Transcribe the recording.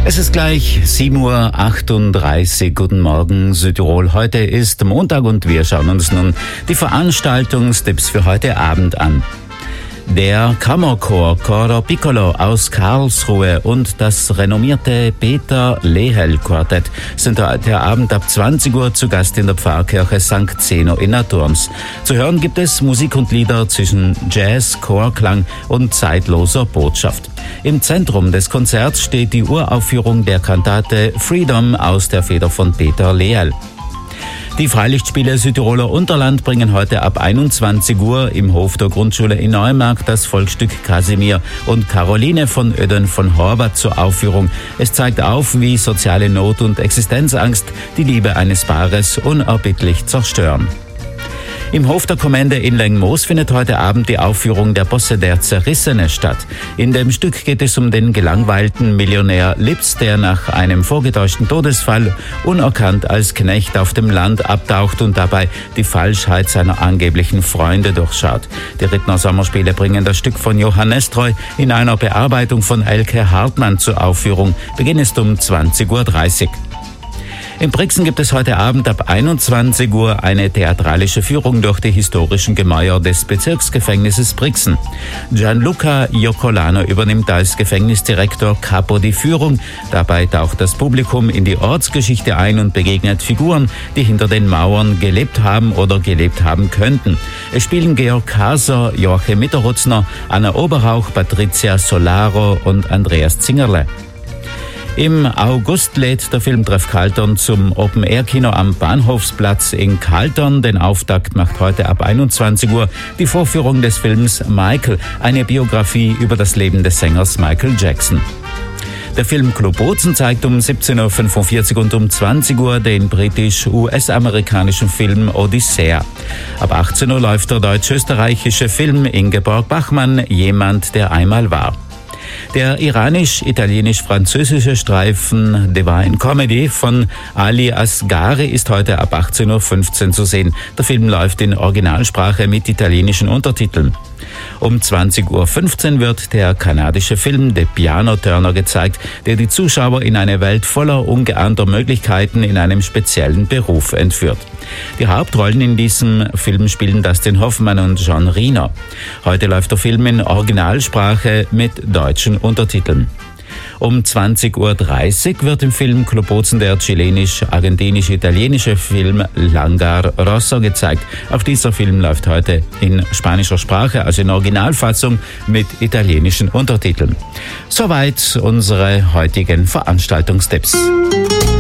Es ist gleich 7:38 Uhr. Guten Morgen, Südtirol. Heute ist Montag und wir schauen uns nun die Veranstaltungstipps für heute Abend an. Der Kammerchor Coro Piccolo aus Karlsruhe und das renommierte Peter Lehel Quartett sind heute Abend ab 20 Uhr zu Gast in der Pfarrkirche St. Zeno in Naturms. Zu hören gibt es Musik und Lieder zwischen Jazz, Chorklang und zeitloser Botschaft. Im Zentrum des Konzerts steht die Uraufführung der Kantate Freedom aus der Feder von Peter Lehel. Die Freilichtspiele Südtiroler Unterland bringen heute ab 21 Uhr im Hof der Grundschule in Neumarkt das Volksstück Kasimir und Caroline von Öden von Horvath zur Aufführung. Es zeigt auf, wie soziale Not und Existenzangst die Liebe eines Paares unerbittlich zerstören. Im Hof der Kommende in Lengmoos findet heute Abend die Aufführung der Bosse der Zerrissene statt. In dem Stück geht es um den gelangweilten Millionär Lips, der nach einem vorgetäuschten Todesfall unerkannt als Knecht auf dem Land abtaucht und dabei die Falschheit seiner angeblichen Freunde durchschaut. Die Rittner Sommerspiele bringen das Stück von Johannes Treu in einer Bearbeitung von Elke Hartmann zur Aufführung. Beginn ist um 20:30 Uhr. In Brixen gibt es heute Abend ab 21 Uhr eine theatralische Führung durch die historischen Gemäuer des Bezirksgefängnisses Brixen. Gianluca Iocolano übernimmt als Gefängnisdirektor Capo die Führung. Dabei taucht das Publikum in die Ortsgeschichte ein und begegnet Figuren, die hinter den Mauern gelebt haben oder gelebt haben könnten. Es spielen Georg Kaser, Joachim Mitterrutzner, Anna Oberrauch, Patricia Solaro und Andreas Zingerle. Im August lädt der Filmtreff Kaltern zum Open-Air-Kino am Bahnhofsplatz in Kaltern. Den Auftakt macht heute ab 21 Uhr die Vorführung des Films Michael, eine Biografie über das Leben des Sängers Michael Jackson. Der Film Klobozen zeigt um 17:45 Uhr und um 20 Uhr den britisch-US-amerikanischen Film Odyssea. Ab 18 Uhr läuft der deutsch-österreichische Film Ingeborg Bachmann, Jemand, der einmal war. Der iranisch-italienisch-französische Streifen Divine Comedy von Ali Asghari ist heute ab 18:15 Uhr zu sehen. Der Film läuft in Originalsprache mit italienischen Untertiteln. Um 20:15 Uhr wird der kanadische Film The Piano Turner gezeigt, der die Zuschauer in eine Welt voller ungeahnter Möglichkeiten in einem speziellen Beruf entführt. Die Hauptrollen in diesem Film spielen Dustin Hoffmann und John Riener. Heute läuft der Film in Originalsprache mit deutschen Untertiteln. Um 20:30 Uhr wird im Film Klobozen der chilenisch-argentinisch-italienische Film Langar Rosso gezeigt. Auch dieser Film läuft heute in spanischer Sprache, also in Originalfassung mit italienischen Untertiteln. Soweit unsere heutigen Veranstaltungstipps.